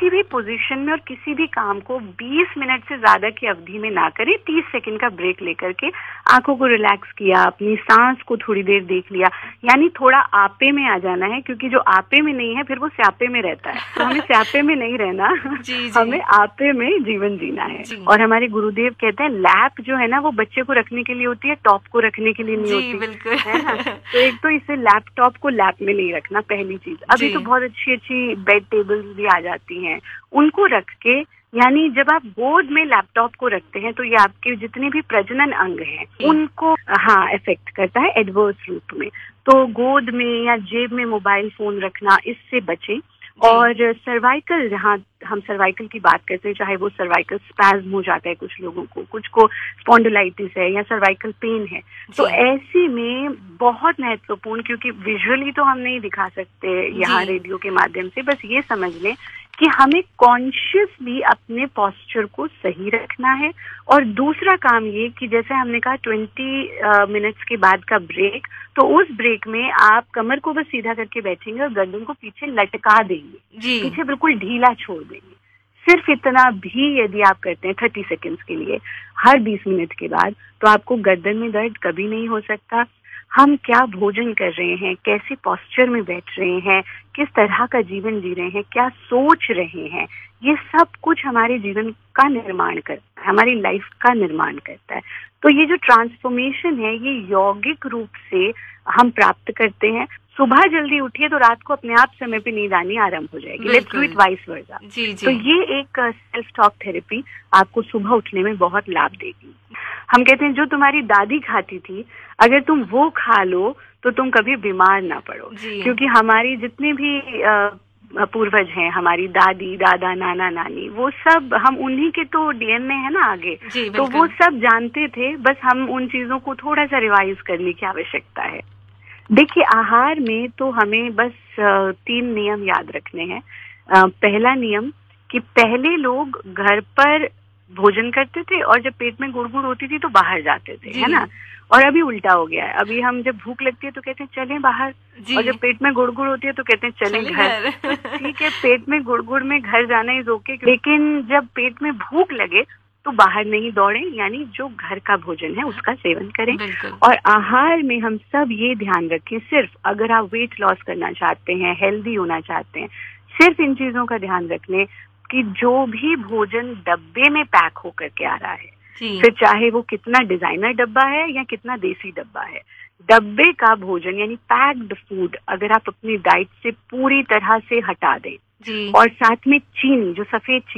किसी भी पोजीशन में और किसी भी काम को 20 मिनट से ज्यादा की अवधि में ना करें। 30 सेकंड का ब्रेक लेकर के आंखों को रिलैक्स किया, अपनी सांस को थोड़ी देर देख लिया, यानी थोड़ा आपे में आ जाना है, क्योंकि जो आपे में नहीं है फिर वो स्यापे में रहता है। तो हमें स्यापे में नहीं रहना, हमें आपे में जीवन जीना है। और हमारे गुरुदेव कहते हैं लैप जो है ना वो बच्चे को रखने के लिए होती है, टॉप को रखने के लिए नहीं होती, बिल्कुल है ना। तो एक तो इसे लैपटॉप को लैप में नहीं रखना, पहली चीज। अभी तो बहुत अच्छी अच्छी बेड टेबल्स भी आ जाती हैं, उनको रख के, यानी जब आप गोद में लैपटॉप को रखते हैं तो ये आपके जितने भी प्रजनन अंग हैं उनको इफेक्ट करता है एडवर्स रूप में। तो गोद में या जेब में मोबाइल फोन रखना, इससे बचें। और सर्वाइकल, जहाँ हम सर्वाइकल की बात करते हैं, चाहे वो सर्वाइकल स्पैज्म हो जाता है कुछ लोगों को, कुछ को स्पॉन्डिलाइटिस है या सर्वाइकल पेन है, तो ऐसे में बहुत महत्वपूर्ण, क्योंकि विजुअली तो हम नहीं दिखा सकते यहाँ रेडियो के माध्यम से, बस ये समझ लें कि हमें कॉन्शियसली अपने पोस्चर को सही रखना है। और दूसरा काम ये कि जैसे हमने कहा 20 मिनट्स के बाद का ब्रेक, तो उस ब्रेक में आप कमर को बस सीधा करके बैठेंगे और गर्दन को पीछे लटका देंगे, पीछे बिल्कुल ढीला छोड़ देंगे। सिर्फ इतना भी यदि आप करते हैं 30 सेकेंड्स के लिए हर 20 मिनट के बाद, तो आपको गर्दन में दर्द कभी नहीं हो सकता। हम क्या भोजन कर रहे हैं, कैसे पोस्चर में बैठ रहे हैं, किस तरह का जीवन जी रहे हैं, क्या सोच रहे हैं, ये सब कुछ हमारे जीवन का निर्माण करता है, हमारी लाइफ का निर्माण करता है। तो ये जो ट्रांसफॉर्मेशन है ये यौगिक रूप से हम प्राप्त करते हैं। सुबह जल्दी उठिए तो रात को अपने आप समय पे नींद आनी आरंभ हो जाएगी। Let's do it vice versa. तो ये एक सेल्फ टॉक थेरेपी आपको सुबह उठने में बहुत लाभ देगी। हम कहते हैं जो तुम्हारी दादी खाती थी, अगर तुम वो खा लो तो तुम कभी बीमार ना पड़ो, क्योंकि हमारी जितने भी पूर्वज हैं, हमारी दादी, दादा, नाना, नानी, वो सब हम उन्हीं के तो डीएनए है ना आगे, तो वो सब जानते थे, बस हम उन चीजों को थोड़ा सा रिवाइज करने की आवश्यकता है। देखिए, आहार में तो हमें बस 3 नियम याद रखने हैं। पहला नियम कि पहले लोग घर पर भोजन करते थे और जब पेट में गुड़गुड़ होती थी तो बाहर जाते थे, है ना। और अभी उल्टा हो गया है, अभी हम जब भूख लगती है तो कहते हैं चलें बाहर, और जब पेट में गुड़गुड़ होती है तो कहते हैं चलें घर। ठीक है, पेट में गुड़गुड़ में घर जाना इज ओके, लेकिन जब पेट में भूख लगे तो बाहर नहीं दौड़ें, यानी जो घर का भोजन है उसका सेवन करें। और आहार में हम सब ये ध्यान रखें, सिर्फ अगर आप वेट लॉस करना चाहते हैं, हेल्दी होना चाहते हैं, सिर्फ इन चीजों का ध्यान रखने कि जो भी भोजन डब्बे में पैक होकर के आ रहा है, फिर चाहे वो कितना डिजाइनर डब्बा है या कितना देसी डब्बा है, डब्बे का भोजन यानी पैक्ड फूड अगर आप अपनी डाइट से पूरी तरह से हटा दें, और साथ में चीनी, जो सफेद